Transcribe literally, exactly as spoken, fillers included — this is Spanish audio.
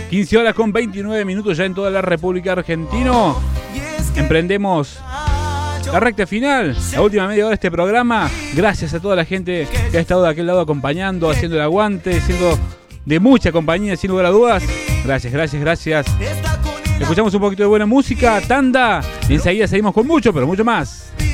quince horas con veintinueve minutos ya en toda la República Argentina. Emprendemos la recta final, la última media hora de este programa. Gracias a toda la gente que ha estado de aquel lado acompañando, haciendo el aguante, siendo de mucha compañía, sin lugar a dudas. Gracias, gracias, gracias. Escuchamos un poquito de buena música, tanda, y enseguida seguimos con mucho, pero mucho más.